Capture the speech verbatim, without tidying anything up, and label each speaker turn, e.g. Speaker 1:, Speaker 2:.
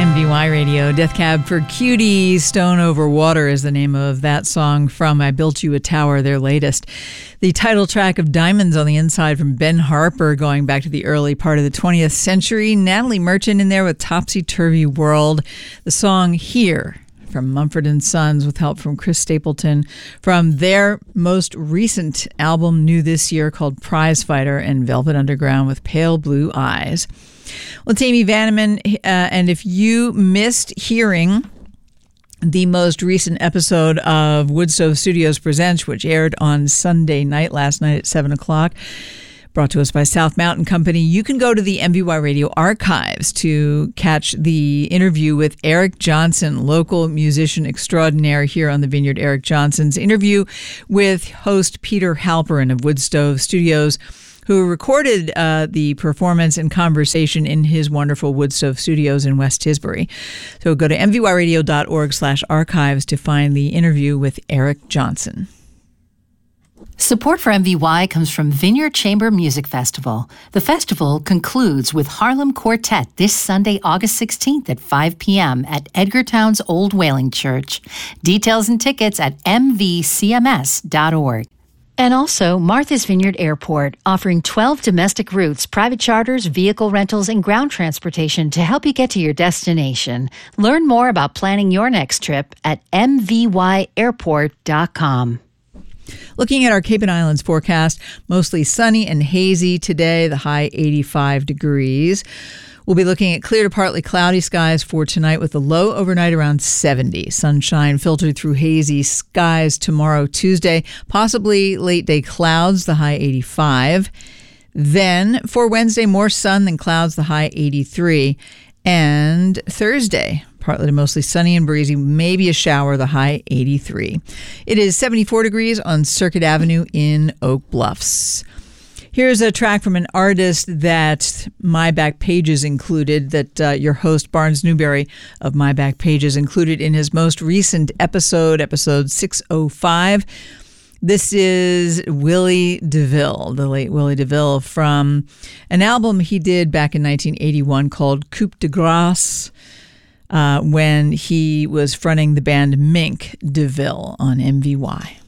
Speaker 1: M V Y Radio, Death Cab for Cutie, Stone Over Water is the name of that song from I Built You a Tower, their latest. The title track of Diamonds on the Inside from Ben Harper, going back to the early part of the twentieth century. Natalie Merchant in there with Topsy Turvy World. The song Here from Mumford and Sons with help from Chris Stapleton from their most recent album, new this year, called Prize Fighter, and Velvet Underground with Pale Blue Eyes. Well, it's Amy Vanneman, uh, and if you missed hearing the most recent episode of Woodstove Studios Presents, which aired on Sunday night, last night at seven o'clock, brought to us by South Mountain Company, you can go to the M V Y Radio archives to catch the interview with Eric Johnson, local musician extraordinaire here on the Vineyard. Eric Johnson's interview with host Peter Halperin of Woodstove Studios, who recorded uh, the performance and conversation in his wonderful Woodstove Studios in West Tisbury. So go to m v y radio dot org slash archives to find the interview with Eric Johnson.
Speaker 2: Support for M V Y comes from Vineyard Chamber Music Festival. The festival concludes with Harlem Quartet this Sunday, August sixteenth at five p.m. at Edgartown's Old Whaling Church. Details and tickets at m v c m s dot org. And also Martha's Vineyard Airport, offering twelve domestic routes, private charters, vehicle rentals, and ground transportation to help you get to your destination. Learn more about planning your next trip at m v y airport dot com.
Speaker 1: Looking at our Cape and Islands forecast, mostly sunny and hazy today, the high eighty-five degrees. We'll be looking at clear to partly cloudy skies for tonight with the low overnight around seventy. Sunshine filtered through hazy skies tomorrow, Tuesday. Possibly late day clouds, the high eighty-five. Then for Wednesday, more sun than clouds, the high eighty-three. And Thursday, partly to mostly sunny and breezy, maybe a shower, the high eighty-three. It is seventy-four degrees on Circuit Avenue in Oak Bluffs. Here's a track from an artist that My Back Pages included, that uh, your host, Barnes Newberry of My Back Pages, included in his most recent episode, episode six oh five. This is Willie DeVille, the late Willie DeVille, from an album he did back in nineteen eighty-one called Coup de Grace, uh, when he was fronting the band Mink DeVille on M V Y.